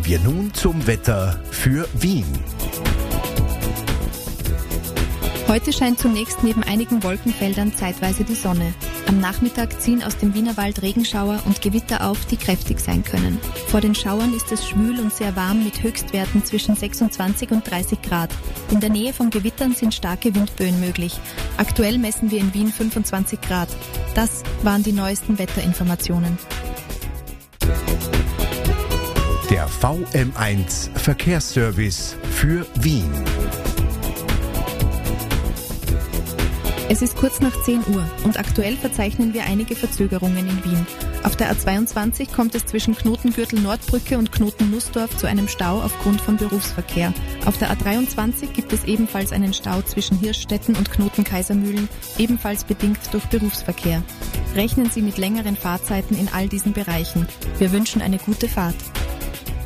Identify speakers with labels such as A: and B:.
A: Kommen wir nun zum Wetter für Wien.
B: Heute scheint zunächst neben einigen Wolkenfeldern zeitweise die Sonne. Am Nachmittag ziehen aus dem Wienerwald Regenschauer und Gewitter auf, die kräftig sein können. Vor den Schauern ist es schwül und sehr warm mit Höchstwerten zwischen 26 und 30 Grad. In der Nähe von Gewittern sind starke Windböen möglich. Aktuell messen wir in Wien 25 Grad. Das waren die neuesten Wetterinformationen.
A: Der VM1 Verkehrsservice für Wien.
B: Es ist kurz nach 10 Uhr und aktuell verzeichnen wir einige Verzögerungen in Wien. Auf der A22 kommt es zwischen Knotengürtel Nordbrücke und Knoten Nussdorf zu einem Stau aufgrund von Berufsverkehr. Auf der A23 gibt es ebenfalls einen Stau zwischen Hirschstetten und Knoten Kaisermühlen, ebenfalls bedingt durch Berufsverkehr. Rechnen Sie mit längeren Fahrzeiten in all diesen Bereichen. Wir wünschen eine gute Fahrt.